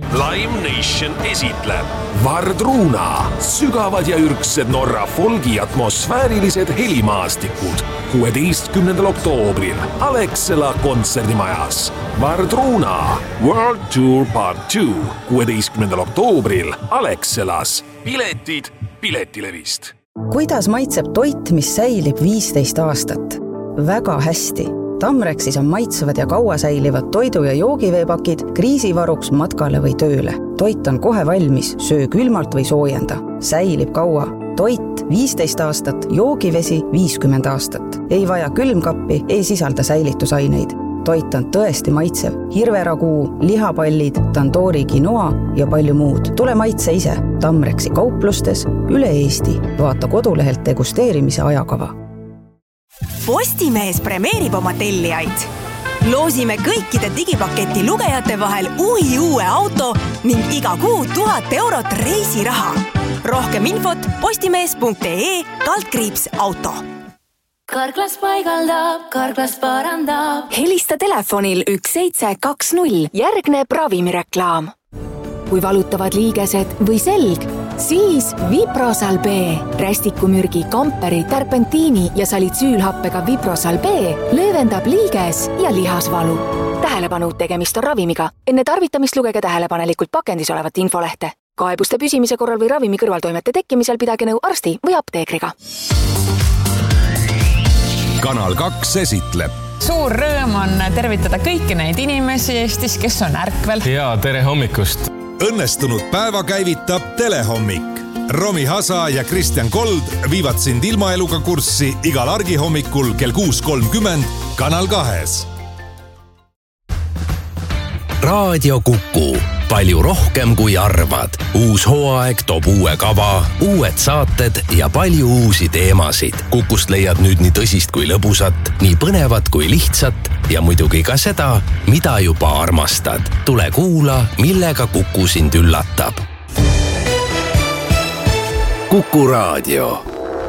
Lime Nation esitleb Vardruna, sügavad ja ürgsed Norra folgi atmosfäärilised helimaastikud 16. oktoobril Alexela kontserdimajas. Vardruna World Tour Part 2 16. oktoobril Alexelas. Piletid Piletilevist. Kuidas maitseb toit, mis säilib 15 aastat? Väga hästi. Tamrexis on maitsevad ja kaua säilivad toidu- ja joogiveepakid kriisivaruks matkale või tööle. Toit on kohe valmis, söö külmalt või soojenda. Säilib kaua. Toit 15 aastat, joogivesi 50 aastat. Ei vaja külmkappi, ei sisalda säilitusaineid. Toit on tõesti maitsev. Hirveraguu, lihapallid, tandoori quinoa ja palju muud. Tule maitse ise. Tamrexi kauplustes üle Eesti. Vaata kodulehelt degusteerimise ajakava. Postimees premeerib oma tellijaid. Loosime kõikide digipaketi lugejate vahel uue auto ning iga kuu 1000 eurot reisiraha. Rohkem infot postimees.ee/auto. Karklas paigaldab, Karklas parandab. Helista telefonil 1720, järgneb ravimireklaam. Kui valutavad liigesed või selg, siis Viprosal B. Rästikumürgi, kamperi, terpentiini ja salitsüülhappega Viprosal B löövendab liiges ja lihasvalu. Tähelepanu, tegemist on ravimiga. Enne tarvitamist lugege tähelepanelikult pakendis olevat infolehte. Kaebuste püsimise korral või ravimi kõrvaltoimete tekkimisel pidage nõu arsti või apteekriga. Kanal 2 esitleb Suur rõõm on tervitada kõiki neid inimesi Eestis, kes on ärkvel. Ja tere hommikust! Õnnestunud päeva käivitab Telehommik. Romi Hasa ja Kristjan Kold viivad sind ilmaeluga kurssi igal argihommikul kell 6.30 Kanal 2. Raadio Kuku. Palju rohkem kui arvad. Uus hooaeg toob uue kava, uued saated ja palju uusi teemasid. Kukust leiad nüüd nii tõsist kui lõbusat, nii põnevat kui lihtsat ja muidugi ka seda, mida juba armastad. Tule kuula, millega Kuku sind üllatab. Kuku Raadio.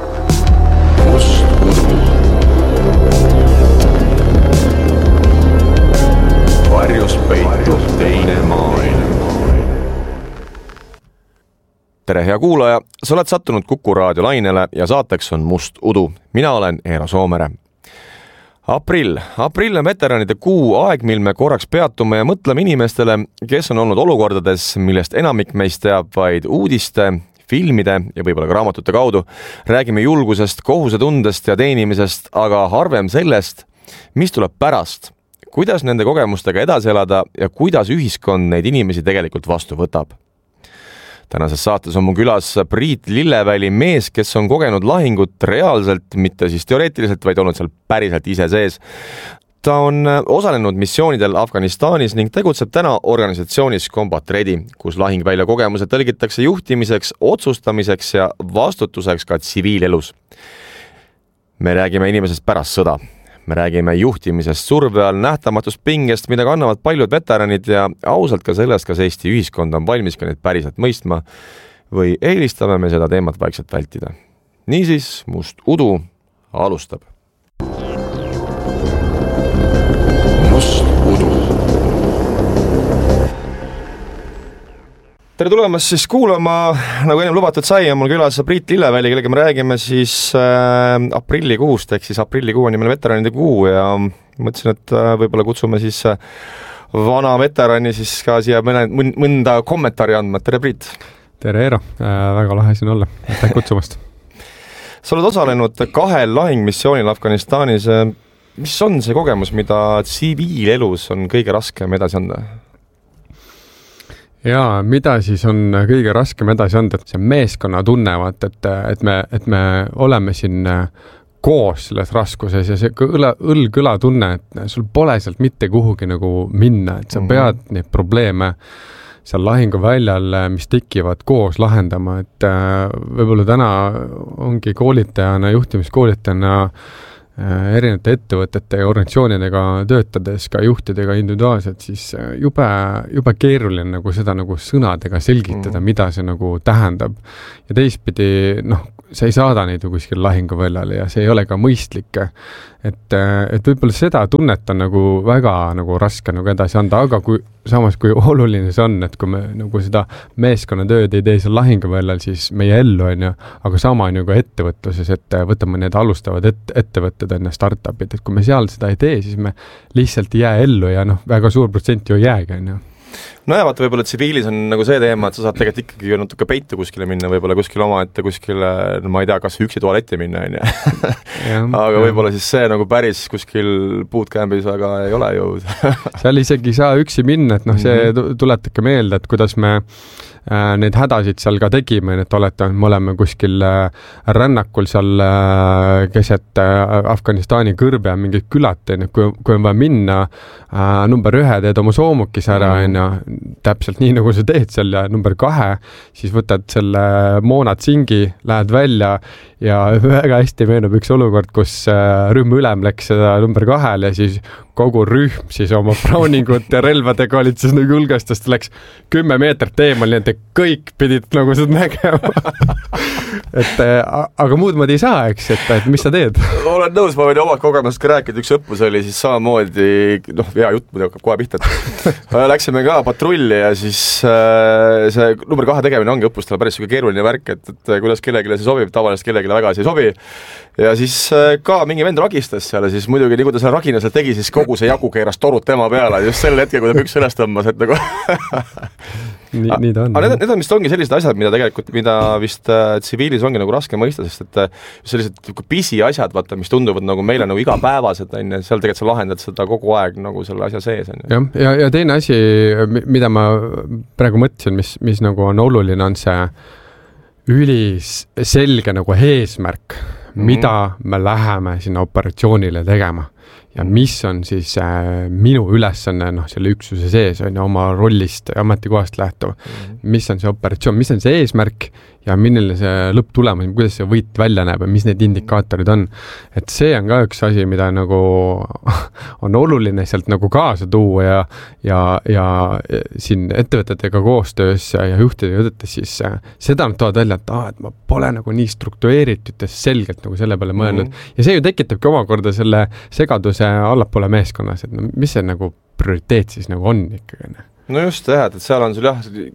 Varjus peitub teine maailm. Tere, hea kuulaja! Sa oled sattunud Kuku Raadio lainele ja saateks on Must Udu. Mina olen Eero Soomere. Aprill on veteranide kuu, aeg, mil me korraks peatume ja mõtleme inimestele, kes on olnud olukordades, millest enamik meist teab vaid uudiste, filmide ja võib-olla ka raamatute kaudu. Räägime julgusest, kohusetundest ja teenimisest, aga harvem sellest, mis tuleb pärast. Kuidas nende kogemustega edasi elada ja kuidas ühiskond neid inimesi tegelikult vastu võtab. Tänases saates on mu külas Priit Lilleväli, mees, kes on kogenud lahingut reaalselt, mitte siis teoreetiliselt, vaid olnud seal päriselt ise sees. Ta on osalenud missioonidel Afganistanis ning tegutseb täna organisatsioonis Combat Ready, kus lahingvälja kogemused tõlgitakse juhtimiseks, otsustamiseks ja vastutuseks ka tsiviilelus. Me räägime inimesest pärast sõda. Me räägime juhtimisest, surve all, nähtamatust pingest, mida kannavad paljud veteranid ja ausalt ka sellest, kas Eesti ühiskond on valmis ka neid päriselt mõistma või eelistame me seda teemat vaikselt vältida. Niisiis, Must Udu alustab. Must Udu. Tere tulemast siis kuulama, nagu ennem lubatud sai, on mul külas Priit Lilleväli, kellega me räägime siis aprillikuust, ehk siis aprillikuu on nimel veteranide kuu ja mõtlesin, et võib-olla kutsume siis vana veterani siis ka siia mõnda kommentaari andma. Tere, Priit! Tere, Eero! Väga lahe siin olla. Aitäh kutsumast! Sa oled osalenud 2 lahingmissioonil Afganistanis. Mis on see kogemus, mida tsiviilelus on kõige raskem edasi anda? Ja mida siis on kõige raskem edasi anda, et see meeskonna tunnevad, et me oleme siin koos selles raskuses ja see õlg-õla tunne, et sul pole sealt mitte kuhugi nagu minna, et sa pead neid probleeme seal lahinguväljal, mis tekivad koos lahendama, et võib-olla täna ongi koolitajana, juhtimiskoolitajana erinevate ettevõtete ja organisatsioonidega töötades, ka juhtidega individuaalselt, siis jube keeruline nagu seda nagu sõnadega selgitada, mida see nagu tähendab. Ja teistpidi, sa ei saada neid ju kuskil lahinguväljale ja see ei ole ka mõistlik. Et võib-olla seda tunnet on nagu väga nagu raske nagu edasi anda, aga kui samas kui oluline see on, et kui me nagu seda meeskonnatööd ei tee seal lahinguväljal, siis meie ellu on ju, aga sama on ju ka ettevõtluses, et võtame need alustavad ettevõtted enne startupid, et kui me seal seda ei tee, siis me lihtsalt ei jää ellu ja väga suur protsent ju jäägi on ju. No ja vaata, võib-olla tsiviilis on nagu see teema, et sa saad tegelikult ikkagi natuke peitu kuskile minna, võib-olla kuskile oma ette kuskile, ma ei tea, kas üksi tualetti minna, on ju. Aga võib-olla siis see nagu päris kuskil bootcampis väga ei ole ju. Seal isegi ei saa üksi minna, et see tuletage meelde, et kuidas me neid hädasid seal ka tegime, et me oleme kuskil rännakul seal keset Afganistani kõrbe ja mingid külad, kui on vaja minna number 1, teed oma soomukis ära, täpselt nii, nagu sa teed seal ja number 2, siis võtad selle moonatsingi, lähed välja ja väga hästi meenub üks olukord, kus rühm ülem läks seda number 2 ja siis kogu rühm siis oma browningut ja relvadega olid siis nagu julgestust, läks 10 meetrit eemal, nii et kõik pidid nagu seda nägema. Aga muud moodi ei saa, eks, et mis sa teed? Olen nõus, ma võin omad kogemust ka rääkida, üks õppus oli siis samamoodi, hea jutt, muidu hakkab kohe pihta. Läksime ka patrulli ja siis see number 2 tegemine ongi õppustele päris keeruline värk, et kuidas kellelegi see sobib, tavaliselt kellelegi väga see ei sobi. Ja siis ka mingi vend ragistas seal ja siis muidugi nii kui ta selle ragina seal tegi, siis kogu see jagu keeras torud tema peale just sel hetkel, kui ta püks üles tõmbas, et nagu nii ta on. Aga need on vist ongi sellised asjad, mida vist tsiviilis ongi nagu raske mõista, sest et sellised pisi asjad, vaata, mis tunduvad nagu meile nagu igapäevased, seal tegelikult sa lahendad seda kogu aeg nagu selle asja sees. Ja teine asi, mida ma praegu mõtlesin, mis nagu on oluline, on see üliselge nagu eesmärk, mida me läheme sinna operatsioonile tegema ja mis on siis minu ülesanne selle üksuse sees on oma rollist ja ametikohast lähtuv. Mis on see operatsioon, mis on see eesmärk ja milline see lõpptulemus, kuidas see võit välja näeb ja mis need indikaatorid on. Et see on ka üks asi, mida nagu on oluline sealt nagu kaasa tuua ja siin ettevõtetega koostöös ja juhtide siis seda nad toovad välja, et ma pole nagu nii struktureeritud ja selgelt nagu selle peale mõelnud. Ja see ju tekitabki omakorda selle segaduse allapoole meeskonnas, et mis see nagu prioriteet siis nagu on ikkagi? No just jah, et seal on sul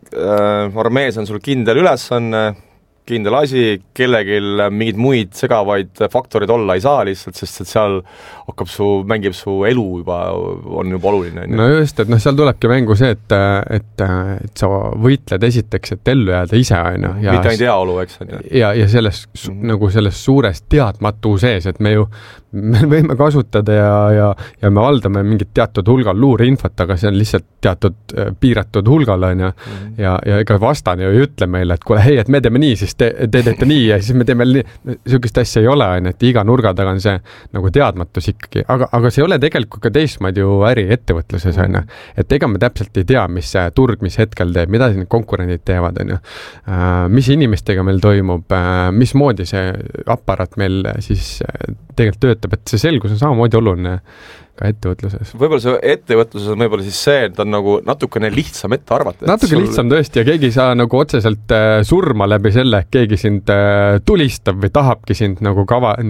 armees on sul kindel ülesanne, kindel asi, kellelgi mingid muid segavaid faktorid olla ei saa lihtsalt, sest et seal mängib su elu on juba oluline. No just, et seal tulebki mängu see, et sa võitled esiteks, et ellu jääda ise on. Mitte ainult heaolu, eks. Ja nagu selles suures teadmatu sees, et me võime kasutada ja me valdame mingit teatud hulgal luureinfot, aga see on lihtsalt teatud piiratud hulgal on ja ega vastane ju ei ütle meile, et kuule, hei, et me teeme nii, siis te teete nii ja siis me teeme nii, sihukest asja ei ole, et iga nurga taga on see nagu teadmatus ikkagi, aga see ei ole tegelikult ka teistmaid ju äriettevõtluses on, et ega me täpselt ei tea, mis see turg, mis hetkel teeb, mida need konkurendid teevad on, mis inimestega meil toimub, mismoodi see aparaat meil siis tegelikult töötab, et see selgus on samamoodi oluline ka ettevõtluses. Võib-olla see ettevõtluses on võib-olla siis see, et on nagu natukene lihtsam ette arvata. Natuke lihtsam tõesti ja keegi ei saa nagu otseselt surma läbi selle, et keegi sind tulistab või tahabki sind nagu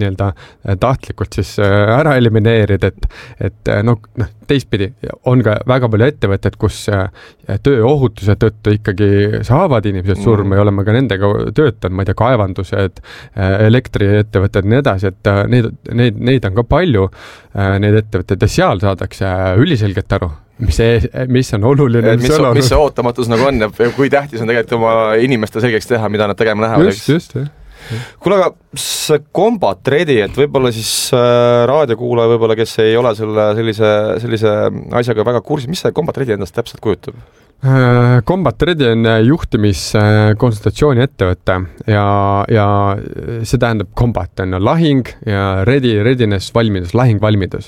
tahtlikult siis ära elimineerida, et teistpidi on ka väga palju ettevõtted, kus tööohutuse tõttu ikkagi saavad inimesed surma ja oleme ka nendega töötanud, ma ei tea, kaevandused, elektriettevõtted ja nii edasi, et neid on ka palju, neid ettevõtted ja seal saadakse üliselgelt aru, mis on oluline. Mis see ootamatus nagu on ja kui tähtis on tegelikult oma inimeste selgeks teha, mida nad tegema lähevad. Just, jah. Kuule, aga see Combat Ready, et võib-olla siis raadiokuulaja võib-olla, kes ei ole sellise asjaga väga kursis, mis see Combat Ready endast täpselt kujutab? Combat Ready on juhtimiskonsultatsiooni ettevõte ja see tähendab combat on lahing ja readiness, valmidus, lahing, valmidus.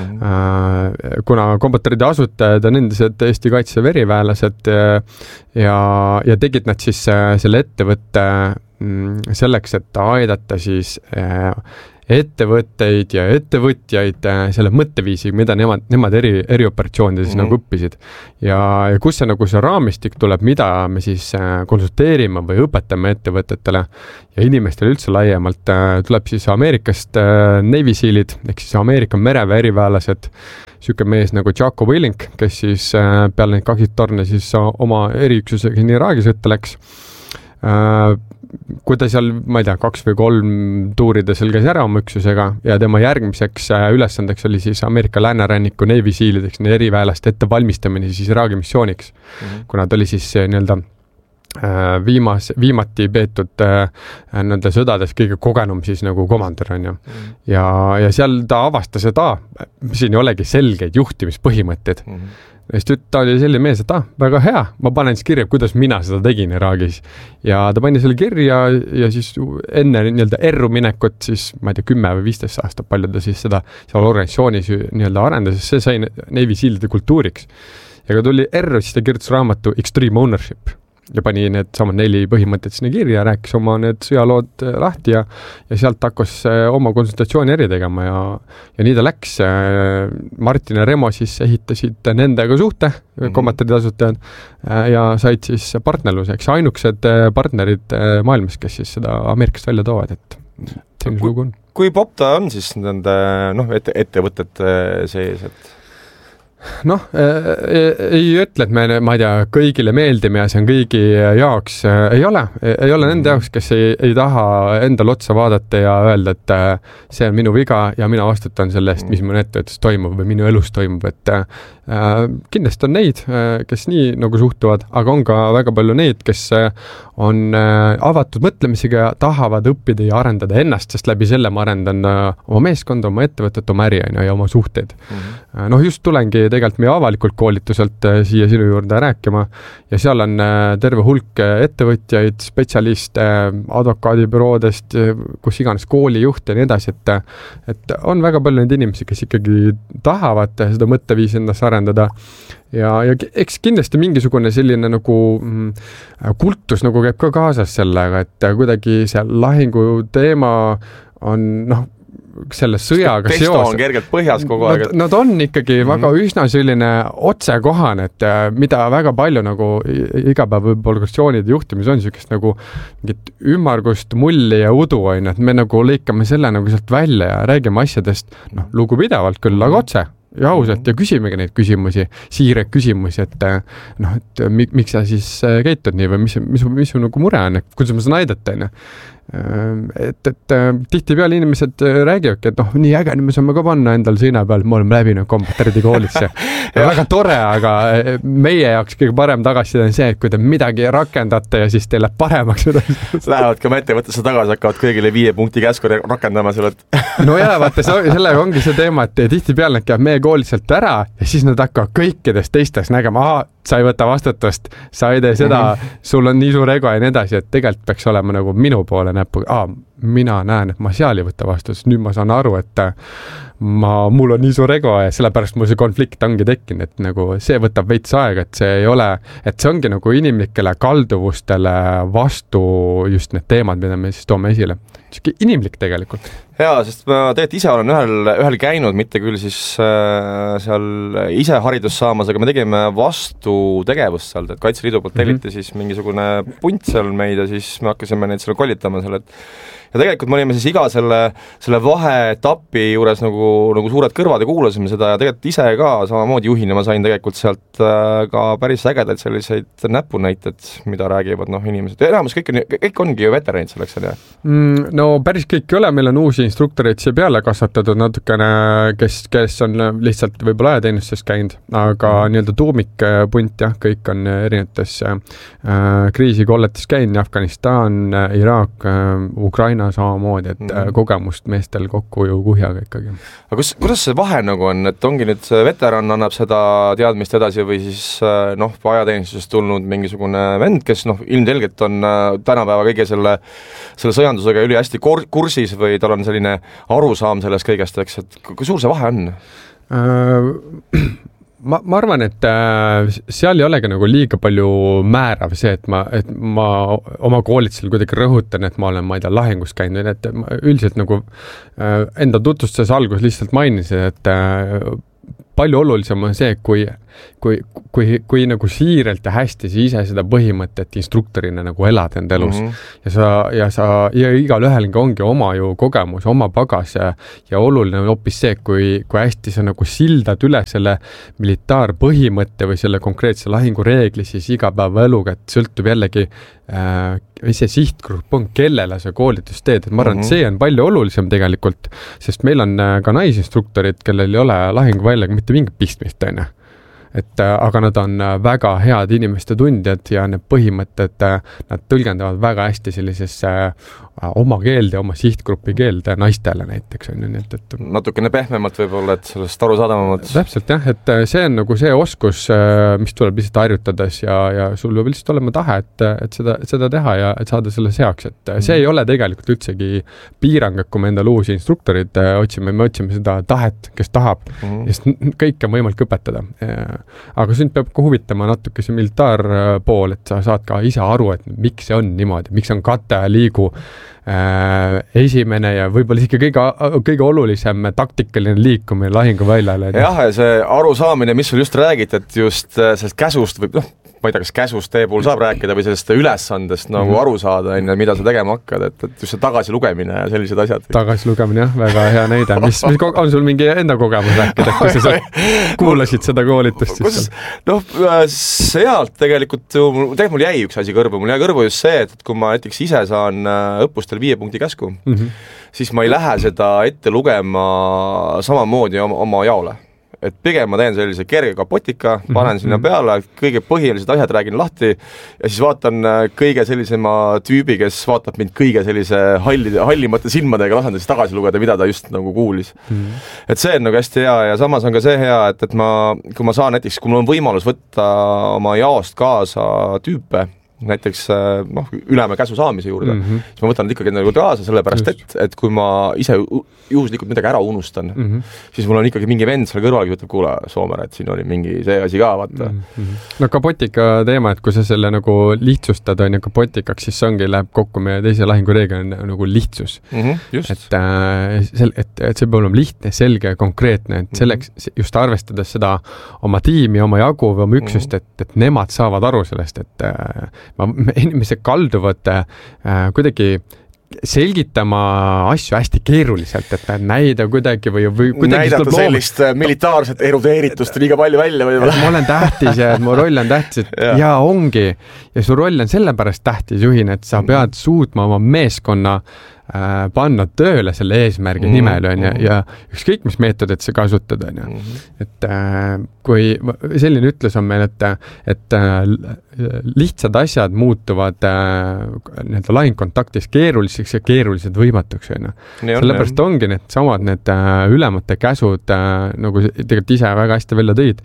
Kuna Combat Ready asutajad on endised Eesti Kaitseväe veriväelased ja tegid nad siis selle ettevõtte selleks, et aidata siis ettevõtteid ja ettevõtjaid selle mõtteviisi, mida nemad erioperatsioonides nagu õppisid. Ja kus see raamistik tuleb, mida me siis konsulteerime või õpetame ettevõtetele ja inimestele üldse laiemalt, tuleb siis Ameerikast Navy Sealid, ehk siis Ameerika mereväe eriväelased, siuke mees nagu Jocko Willink, kes siis peale neid kaksitorne siis oma eriüksusega siin Iraagi sõtta läks. Kui ta seal, ma ei tea, 2 või 3 tuuride seal käis ära oma üksusega ja tema järgmiseks ülesandeks oli siis Ameerika lääneranniku Navy Sealideks eriväelaste ettevalmistamine siis Iraagi missiooniks, kuna ta oli siis nii-öelda viimati peetud nende sõdades kõige kogenum siis nagu komandör on ju. Ja seal ta avastas, et siin ei olegi selgeid juhtimispõhimõtteid. Sest ta oli selline mees, et väga hea, ma panen siis kirja, kuidas mina seda tegin Iraagis. Ja ta pani selle kirja ja siis enne nii-öelda erru minekut, siis ma ei tea, 10 või 15 aastat palju ta siis seda seal organisatsioonis nii-öelda arendas, see sai Navy Sealide kultuuriks. Ja kui tuli erru, siis ta kirjutas raamatu Extreme Ownership ja pani need samad 4 põhimõtted sinna kirja, rääkis oma need sõjalood lahti ja sealt hakkas oma konsultatsiooni eri tegema ja nii ta läks. Martin ja Remo siis ehitasid nendega suhte, kommentaarid asutajad ja said siis partnerluseks, ainukesed partnerid maailmas, kes siis seda Ameerikast välja toovad, et selline lugu on. Kui popp ta on siis nende ettevõtete sees, et ei ütle, et ma ei tea, kõigile meeldime ja see on kõigi jaoks, ei ole nende jaoks, kes ei taha endal otsa vaadata ja öelda, et see on minu viga ja mina vastutan selle eest, mis minu ettevõttes toimub või minu elus toimub, et kindlasti on neid, kes nii nagu suhtuvad, aga on ka väga palju neid, kes on avatud mõtlemisega ja tahavad õppida ja arendada ennast, sest läbi selle ma arendan oma meeskonda, oma ettevõtet, oma äri ja oma suhteid. Just tulengi tegelikult meie avalikult koolituselt siia sinu juurde rääkima ja seal on terve hulk ettevõtjaid, spetsialiste, advokaadibüroodest, kus iganes koolijuht ja nii edasi, et on väga palju neid inimesi, kes ikkagi tahavad seda mõtteviisi endas arendada ja eks kindlasti mingisugune selline nagu kultus nagu käib ka kaasas sellega, et kuidagi see lahingu teema on selle sõjaga seos. Testo on kergelt põhjas kogu aeg. Nad on ikkagi väga üsna selline otsekohane, et mida väga palju nagu igapäeva organisatsioonide juhtimis on sellisest nagu ümmargust mulli ja udu on, et me nagu lõikame selle nagu sealt välja ja räägime asjadest lugupidavalt küll, aga otse ja ausalt ja küsimegi neid küsimusi, siirek küsimusi, et miks sa siis käitud nii või mis su nagu mure on, kuidas ma seda näidata, et tihtipeale inimesed räägivadki, et nii äge, me saame ka panna endal seina peal, me oleme läbinud komputerdi koolisse. Väga tore, aga meie jaoks kõige parem tagasiside on see, et kui te midagi rakendate ja siis teile paremaks. Lähevad ka ettevõttesse tagasi, hakkavad kõigile 5 punkti käsku rakendama selle. Vaata, sellega ongi see teema, et tihtipeale nad käib meie kooliselt ära ja siis nad hakkavad kõikidest teistest nägema, sa ei võta vastutust, sa ei tee seda, sul on nii suur ego ja nii edasi, et tegelikult peaks olema nagu minu poole näpuga, mina näen, et ma seal ei võta vastutust, nüüd ma saan aru, et mul on nii suur ego ja sellepärast mul see konflikt ongi tekkinud, et nagu see võtab veits aega, et see ei ole, et see ongi nagu inimlikele kalduvustele vastu just need teemad, mida me siis toome esile. Inimlik tegelikult. Jaa, sest ma tegelikult ise olen ühel käinud, mitte küll siis seal ise haridust saamas, aga me tegime vastutegevust sealt, et Kaitseliidu poolt telliti siis mingisugune punt seal meid ja siis me hakkasime neid selle kollitama seal, et ja tegelikult me olime siis iga selle vaheetapi juures nagu suured kõrvad ja kuulasime seda ja tegelikult ise ka samamoodi juhina ma sain tegelikult sealt ka päris ägedaid selliseid näpunäited, mida räägivad inimesed. Enamus kõik ongi ju veteranid selleks, on ju? No päris kõik ei ole, meil on uusi instruktoreid siia peale kasvatatud natukene, kes on lihtsalt võib-olla ajateenistustes käinud, aga nii-öelda tuumikpunt, jah, kõik on erinevates kriisikolletes käinud, Afganistan, Iraak, Ukraina samamoodi, et kogemust meestel kokku ju kuhjaga ikkagi. Aga kuidas see vahe nagu on, et ongi nüüd veteran annab seda teadmist edasi või siis ajateenistusest tulnud mingisugune vend, kes ilmselgelt on tänapäeva kõige selle sõjandusega üli hästi kursis või tal on selline arusaam sellest kõigest, eks, et kui suur see vahe on? ma arvan, et seal ei olegi nagu liiga palju määrav see, et ma oma koolitusel kuidagi rõhutan, et ma olen, lahingus käinud, et ma üldiselt nagu enda tutvustuses algus lihtsalt mainisin, et palju olulisem on see, kui nagu siirelt ja hästi sa ise seda põhimõtet instruktorina nagu elad enda elus ja igal ühel ongi oma ju kogemus, oma pagas ja oluline on hoopis see, kui hästi sa nagu sildad üle selle militaarpõhimõtte või selle konkreetse lahingureegli siis igapäevaeluga, et sõltub jällegi mis see sihtgrupp on, kellele sa koolitust teed, et ma arvan, et see on palju olulisem tegelikult, sest meil on ka naisinstruktorid, kellel ei ole lahinguväljaga mitte mingit pistmist, on. Et, aga nad on väga head inimeste tundjad ja need põhimõtted, nad tõlgendavad väga hästi sellisesse oma keelde, oma sihtgrupi keelde naistele näiteks. On, et natukene pehmemalt võib-olla, et sellest arusaadavamalt. Täpselt jah, et see on nagu see oskus, mis tuleb lihtsalt harjutades ja sul võib lihtsalt olema tahe, et seda teha ja et saada selle seaks. Et see ei ole tegelikult üldsegi piirang, kui me endale uusi instruktorid otsime, me otsime seda tahet, kes tahab, sest kõike on võimalik õpetada. Aga sind peab ka huvitama natuke see militaarpool, et sa saad ka ise aru, et miks see on niimoodi, miks on kate liigu esimene ja võib-olla isegi kõige olulisem taktikaline liikumine lahinguväljale. Jah, ja see arusaamine, mis sul just räägid, et just sellest käsust või ma ei tea, kas käsust teie puhul saab rääkida või sellest ülesandest nagu aru saada, mida sa tegema hakkad, et just see tagasilugemine ja sellised asjad. Tagasilugemine, jah, väga hea näide. Mis on sul mingi enda kogemus rääkida, kui sa kuulasid seda koolitust? Sealt tegelikult mul jäi üks asi kõrvu. Mul jäi kõrvu just see, et kui ma näiteks ise saan õppustel 5 punkti käsku, siis ma ei lähe seda ette lugema samamoodi oma jaole. Et pigem ma teen sellise kerge kapotika, panen sinna peale, kõige põhilised asjad räägin lahti ja siis vaatan kõige sellisema tüübi, kes vaatab mind kõige sellise hallimate silmadega, lasen siis tagasi lugeda, mida ta just nagu kuulis. Et see on nagu hästi hea ja samas on ka see hea, et kui ma saan näiteks, kui mul on võimalus võtta oma jaost kaasa tüüpe, näiteks ülema käsu saamise juurde, siis ma võtan ikkagi nagu kaasa sellepärast, et kui ma ise juhuslikult midagi ära unustan, siis mul on ikkagi mingi vend seal kõrval, kes ütleb, kuule, Soomere, et siin oli mingi see asi ka, vaata. No kapotika teema, et kui sa selle nagu lihtsustad on kapotikaks, siis see ongi, läheb kokku meie teise lahingureegel nagu lihtsus. Just. Et see peab olema lihtne, selge, konkreetne, et selleks just arvestades seda oma tiimi, oma jagu või oma üksust, et nemad saavad aru sellest, et inimesed kalduvad kuidagi selgitama asju hästi keeruliselt, et näida kuidagi või näidata sellist militaarset erudeeritust liiga palju välja või? Ma olen tähtis ja mu roll on tähtis, et ja ongi. Ja su roll on sellepärast tähtis juhina, et sa pead suutma oma meeskonna panna tööle selle eesmärgi nimel ja ükskõik mis meetodit sa kasutad. Et kui selline ütlus on meil, et lihtsad asjad muutuvad lahingkontaktis keeruliseks ja keerulised võimatuks. Sellepärast ongi need samad need ülemate käsud, nagu tegelikult ise väga hästi välja tõid,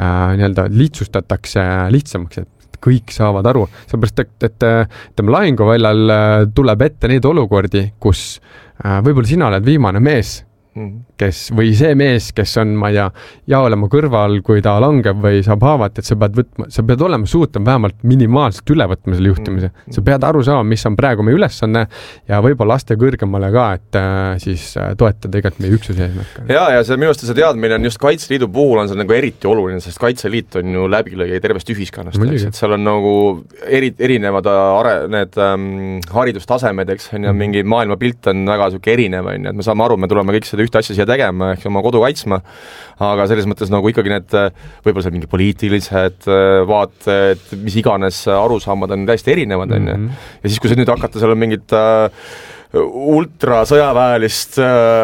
lihtsustatakse lihtsamaks, et kõik saavad aru, sellepärast, et lahinguväljal tuleb ette neid olukordi, kus võib-olla sina oled viimane mees, kes, või see mees, kes on, ma ei tea, jaolema kõrval, kui ta langeb või saab haavat, et sa pead olema suutma vähemalt minimaalselt üle võtma selle juhtimise. Sa pead aru saama, mis on praegu meie ülesanne ja võib-olla laste kõrgemale ka, et siis toetada tegelikult meie üksuse eesmärk. Ja see minu arust see teadmine on just Kaitseliidu puhul on see nagu eriti oluline, sest Kaitseliit on ju läbilõige tervest ühiskonnast, et seal on nagu erinevad need haridustasemed, eks, mingi maailmapilt on väga suke erinev, et me saame aru, me tuleme kõik seda ühte asja siia tegema, ehk oma kodu kaitsma, aga selles mõttes nagu ikkagi need võib-olla seal mingi poliitilised vaated, mis iganes arusaamad on täiesti erinevad, ja siis, kui sa nüüd hakata seal mingit ultra sõjaväelist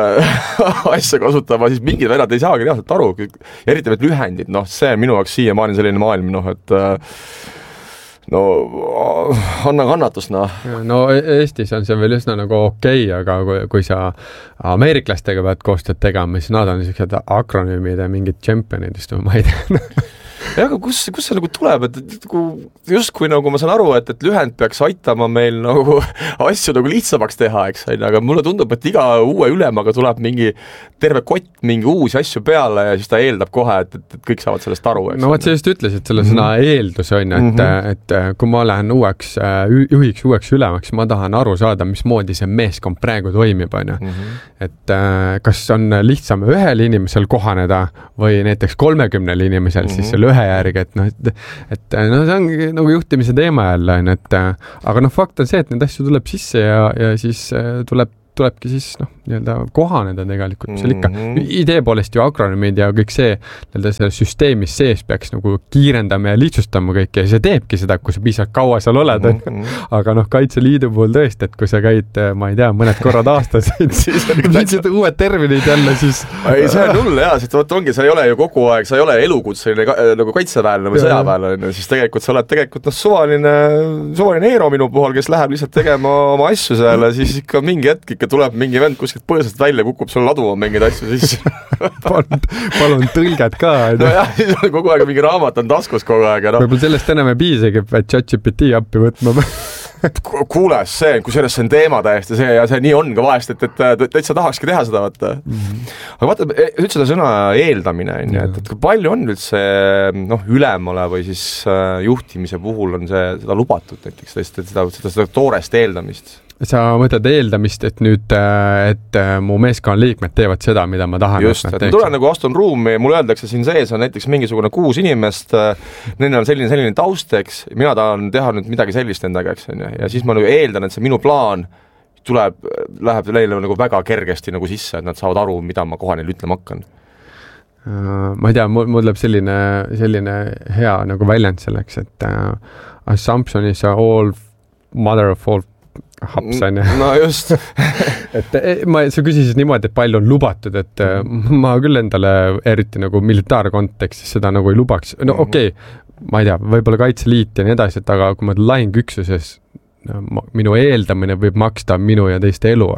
asja kasutama, siis mingid vennad ei saagi reaalselt aru, eriti need lühendid, see on minu jaoks siiamaani selline maailm, et anna kannatust, No Eestis on see veel üsna nagu okei, aga kui sa ameeriklastega pead koostööd tegema, siis nad on sellised akronüümid ja mingid championid, ma ei tea. aga kus see nagu tuleb, et justkui nagu ma saan aru, et lühend peaks aitama meil nagu asju nagu lihtsamaks teha, eks, aga mulle tundub, et iga uue ülemaga tuleb mingi terve kott, mingi uusi asju peale ja siis ta eeldab kohe, et kõik saavad sellest aru, eks. No vot, sa just ütlesid selle sõna eeldus on, et kui ma lähen uueks ülemaks, ma tahan aru saada, mismoodi see meeskond praegu toimib, on. Et kas on lihtsam ühel inimesel kohaneda või näiteks 30 inimesel siis selle ühe järgi, et see ongi nagu juhtimise teema jälle, aga fakt on see, et need asju tuleb sisse ja siis tulebki siis nii-öelda kohaneda tegelikult, mis seal ikka idee poolest ju akronüümid ja kõik see selle süsteemis sees peaks nagu kiirendama ja lihtsustama kõike ja see teebki seda, kui sa piisavalt kaua seal oled, aga Kaitseliidu puhul tõesti, et kui sa käid, ma ei tea, mõned korrad aastas, siis uued terminid jälle, siis ei, see on hull, sest ongi, sa ei ole ju kogu aeg, sa ei ole elukutseline nagu kaitseväelane või sõjaväelane, siis tegelikult sa oled suvaline Eero minu puhul, kes läheb lihtsalt tegema oma asju seal ja siis ikka mingi hetk ikka tuleb mingi vend kuskilt põõsast välja, kukub sul laduma mingeid asju sisse. palun tõlged ka. No jah, siis on kogu aeg mingi raamat on taskus kogu aeg. Võib-olla sellest enam ei piisagi, et ChatGPT appi võtma. Kuule, kui selles see on teema täiesti see ja see nii on ka vahest, et täitsa tahakski teha seda, vaata. Aga vaata, üldse seda sõna eeldamine, et kui palju on üldse ülemale või siis juhtimise puhul on seda lubatud näiteks, seda toorest eeldamist? Sa mõtled eeldamist, et nüüd, et mu meeskonna liikmed teevad seda, mida ma tahan. Just, et tulen nagu astun ruumi, mulle öeldakse siin sees on näiteks mingisugune 6 inimest, neil on selline tausteks, mina tahan teha nüüd midagi sellist endaga, eks, ja siis ma nagu eeldan, et see minu plaan läheb neile nagu väga kergesti nagu sisse, et nad saavad aru, mida ma kohe neile ütlema hakkan. Ma ei tea, mul läheb selline hea nagu väljend selleks, et assumption is all mother of all haps, on. No just. sa küsisid niimoodi, et palju on lubatud, et ma küll endale eriti nagu militaarkontekstis seda nagu ei lubaks. No okei, ma ei tea, võib-olla Kaitseliit ja nii edasi, aga kui ma lahingüksuses minu eeldamine võib maksta minu ja teiste elu,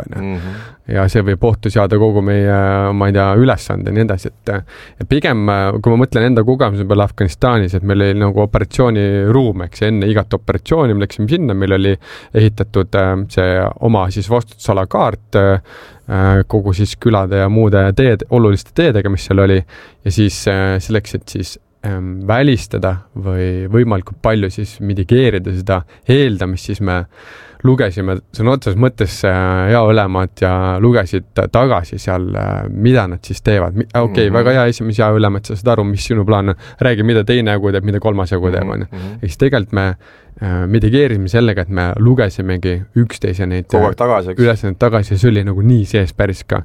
ja see võib ohtu seada kogu meie, ma ei tea, ülesande ja nii edasi, et pigem, kui ma mõtlen enda kogemuse peale Afganistanis, et meil oli nagu operatsiooniruum, eks enne igat operatsiooni me läksime sinna, meil oli ehitatud see oma siis vastutusala kaart kogu siis külade ja muude oluliste teedega, mis seal oli, ja siis selleks, et siis välistada või võimalikult palju siis mitigeerida seda eeldamist, siis me lugesime sõna otseses mõttes jaoülemad ja lugesid tagasi seal, mida nad siis teevad. Väga hea esimese jaoülemad, sa saad aru, mis sinu plaan on, räägi, mida teine jagu teeb, mida kolmas jagu teeb. Eks tegelikult me mitigeerisime sellega, et me lugesimegi üksteise neid ülesandeid tagasi ja see oli nagu nii sees päris ka.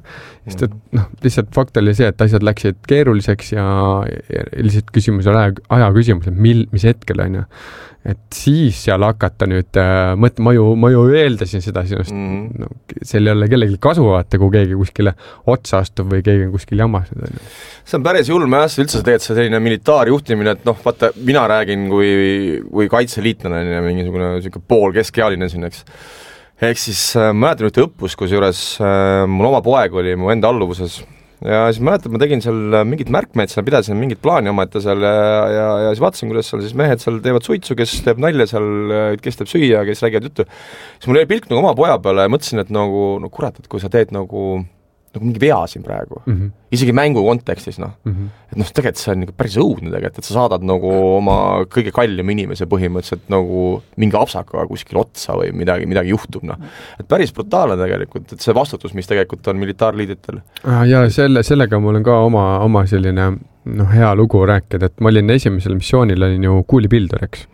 Lihtsalt fakt oli see, et asjad läksid keeruliseks ja lihtsalt küsimus oli aja küsimus, et mis hetkel on. Et siis seal hakata nüüd ma ju eeldasin seda sinust, seal ei ole kellegi kasu vaata, kui keegi kuskile otsa astub või keegi kuskil jamas. See on päris julme jah, üldse teed see selline militaarjuhtimine, et vaata, mina räägin kui kaitseliitlane ja mingisugune pool keskealine siin, eks. Ehk siis mäletan ühte õppus, kus juures mul oma poeg oli mu enda alluvuses ja siis mäletan, ma tegin seal mingit märkmeid, seal pidasin mingit plaani oma ette seal ja siis vaatasin, kuidas seal siis mehed seal teevad suitsu, kes teeb nalja seal, kes teeb süüa, kes räägivad juttu. Siis mul oli pilk nagu oma poja peale ja mõtlesin, et nagu, no kurat, et kui sa teed nagu mingi vea siin praegu, isegi mängu kontekstis, et tegelikult see on päris õudne tegelikult, et sa saadad nagu oma kõige kallim inimese põhimõtteliselt nagu mingi apsaka kuskil otsa või midagi juhtub, et päris brutaalne tegelikult, et see vastutus, mis tegelikult on militaarliiditel. Ja sellega mul on ka oma selline hea lugu rääkida, et ma olin esimesel missioonil, olin ju kuulipildur, eks.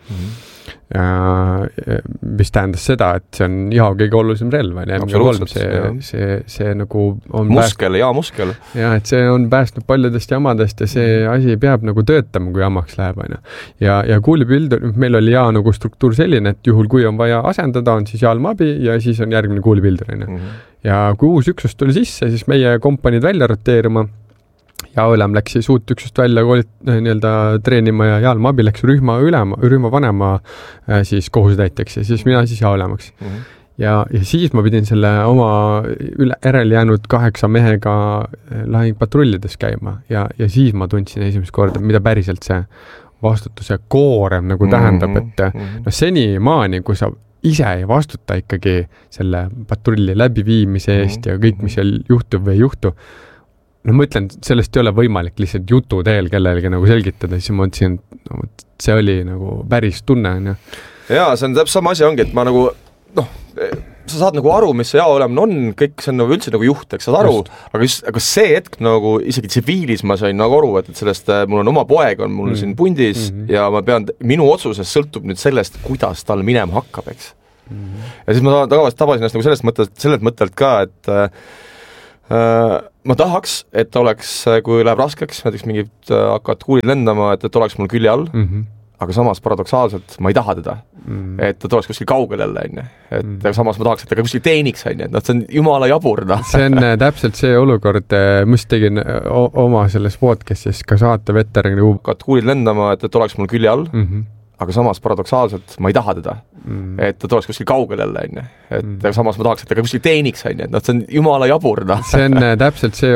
Mis tähendas seda, et see on kõige olulisem relv, see nagu on muskel. Ja, et see on päästnud paljudest jamadest ja see asi peab nagu töötama, kui jamaks läheb. Ja kuulipildur, meil oli nagu struktuur selline, et juhul kui on vaja asendada, on siis jaalmaabi ja siis on järgmine kuulipildur. Ja kui uus üksus tuli sisse, siis meie kompaniid välja roteerima, jaoülem läks siis uut üksust välja treenima ja jaalmaabi läks rühma vanema siis kohusetäitjaks ja siis mina siis jaoülemaks. Ja siis ma pidin selle oma järel jäänud 8 mehega lahingpatrullides käima ja siis ma tundsin esimest korda, mida päriselt see vastutuse koorem nagu tähendab, et senimaani, kui sa ise ei vastuta ikkagi selle patrulli läbiviimise eest ja kõik, mis seal juhtub või ei juhtu, ma ütlen, sellest ei ole võimalik lihtsalt jutu teel kellelegi nagu selgitada, siis ma mõtlesin, et see oli nagu päris tunne. Jaa, see on täpselt sama asi ongi, et ma nagu, sa saad nagu aru, mis see hea olemine on, kõik see on nagu üldse nagu juht, eks saad aru, aga see hetk nagu isegi tsiviilis ma sain nagu aru, et sellest mul on oma poeg, on mul siin pundis ja ma pean, minu otsusest sõltub nüüd sellest, kuidas tal minema hakkab, eks. Ja siis ma tabasin ennast nagu sellest mõttelt ka, et ma tahaks, et oleks, kui läheb raskeks, näiteks mingid hakkavad kuulid lendama, et oleks mul külje all, aga samas paradoksaalselt ma ei taha teda, et ta tuleks kuskil kaugel jälle, et samas ma tahaks, et ta kuskil teeniks, et see on jumala jabur. See on täpselt see olukord, mis tegin oma selles podcastis ka saate veterani hakkavad kuulid lendama, et oleks mul külje all, aga samas paradoksaalselt ma ei taha teda, et ta tuleks kuskil kaugel jälle, et samas ma tahaks, et ta kuskil teeniks, et see on jumala jabur. See on täpselt see